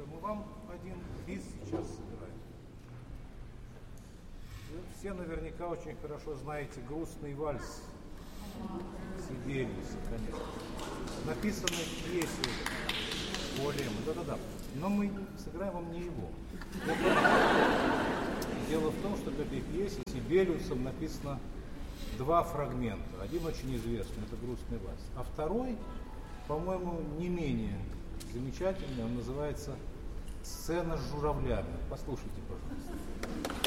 Мы вам один бис сейчас сыграем. Вы все наверняка очень хорошо знаете грустный вальс Сибелиуса, конечно. Написанный в пьесе Полема. Да-да-да. Но мы сыграем вам не его. Дело в том, что в этой пьесе Сибелиусом написано два фрагмента. Один очень известный, это грустный вальс. А второй, по-моему, не менее замечательный, он называется «Сцена с журавлями». Послушайте, пожалуйста.